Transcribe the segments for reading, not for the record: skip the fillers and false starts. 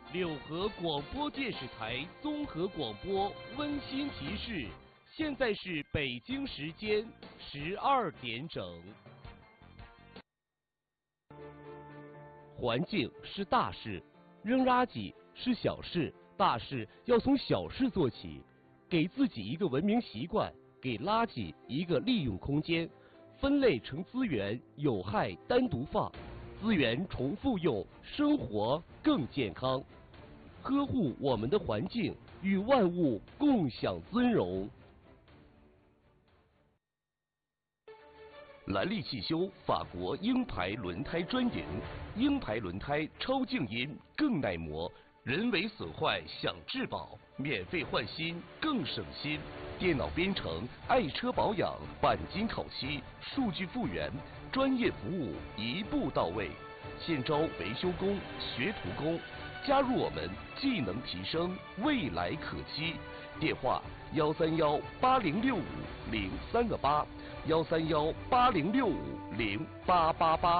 柳河广播电视台综合广播温馨提示：现在是北京时间12点整。环境是大事，扔垃圾是小事，大事要从小事做起。给自己一个文明习惯，给垃圾一个利用空间，分类成资源，有害单独放，资源重复用，生活更健康。呵护我们的环境，与万物共享尊荣。兰利汽修法国鹰牌轮胎专营，鹰牌轮胎超静音，更耐磨。人为损坏享质保，免费换新更省心。电脑编程，爱车保养，钣金烤漆，数据复原，专业服务一步到位。现招维修工、学徒工，加入我们，技能提升，未来可期。电话131806508，13180650888。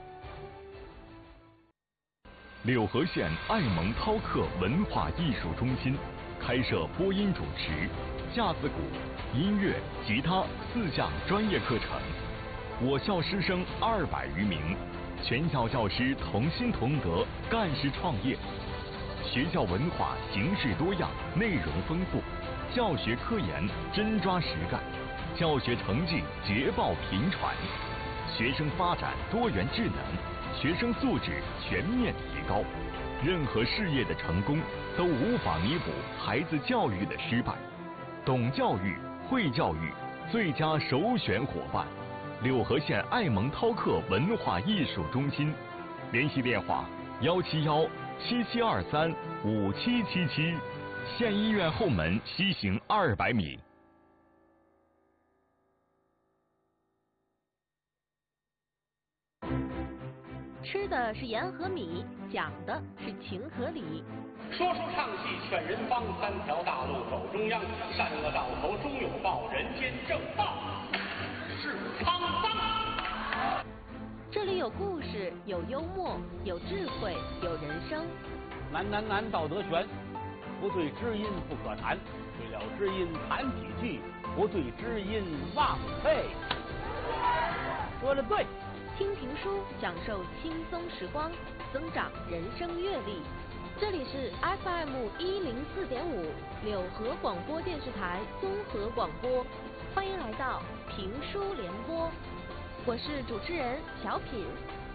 柳河县爱蒙涛克文化艺术中心开设播音主持、架子鼓、音乐、吉他4项专业课程。我校师生200余名，全校教师同心同德，干事创业。学校文化形式多样，内容丰富，教学科研真抓实干，教学成绩捷报频传，学生发展多元智能，学生素质全面提高。任何事业的成功都无法弥补孩子教育的失败。懂教育、会教育，最佳首选伙伴。柳河县爱蒙涛克文化艺术中心，联系电话171-7723-5777，县医院后门西行200米。 吃的是盐和米，讲的是情和理。 说书唱戏劝人方，3条大路走中央，善恶到头终有报，人间正道是沧桑。 这里有故事，有幽默，有智慧，有人生。 难道德悬，不对知音不可谈，对了知音谈几句，不对知音忘废。说得对。 听评书，享受轻松时光，增长人生阅历。这里是 FM104.5 柳河广播电视台综合广播，欢迎来到评书联播，我是主持人小品。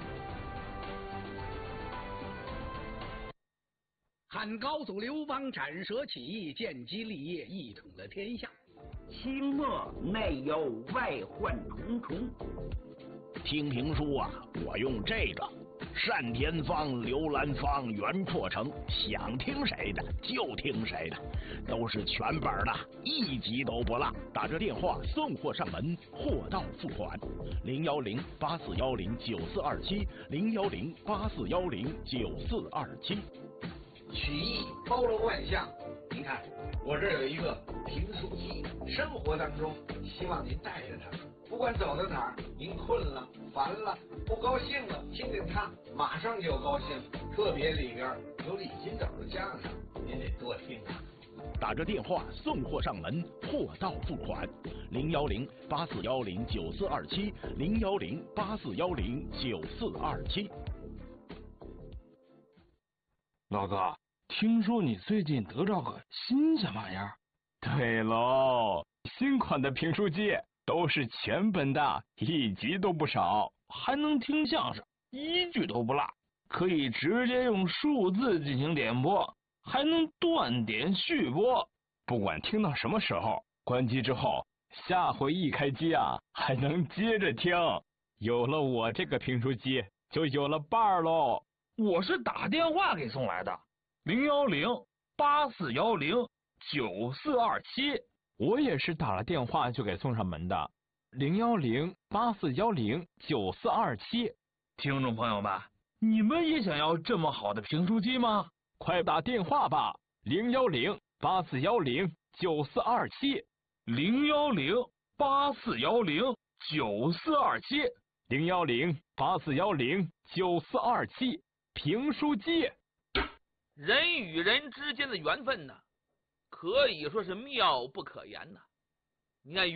汉高祖刘邦斩蛇起义，建基立业，一统了天下。 清末内忧外患重重。 听评书啊，我用这个单田芳、刘兰芳、袁阔成，想听谁的就听谁的，都是全本的，一集都不落。打这电话送货上门，货到付款。010-8410-9427，010-8410-9427。 曲艺包罗万象，您看我这有一个评书机，生活当中希望您带着它，不管走到哪儿，您困了、烦了、不高兴了，听听它，马上就高兴。特别里边有李金斗的相声，您得多听啊。 打这电话送货上门，货到付款。010-8410-9427，010-8410-9427。 老哥，听说你最近得着个新鲜玩意儿？ 对喽，新款的评书机都是全本的，一集都不少， 还能听相声，一句都不落，可以直接用数字进行点播，还能断点续播。 不管听到什么时候，关机之后，下回一开机啊，还能接着听。有了我这个评书机，就有了伴儿喽。 我是打电话给送来的，010-8410-9427。 我也是打了电话就给送上门的，010-8410-9427。 听众朋友们，你们也想要这么好的评书机吗？ 快打电话吧，010-8410-9427。 010-8410-9427。 010-8410-9427。评书机。 人与人之间的缘分呢，可以说是妙不可言呐。你看